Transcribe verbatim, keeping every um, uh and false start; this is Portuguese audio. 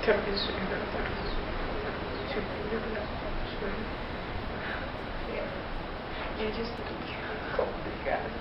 Tabii sürüyor, tabii. Çok güzel. Yeah, just complicado.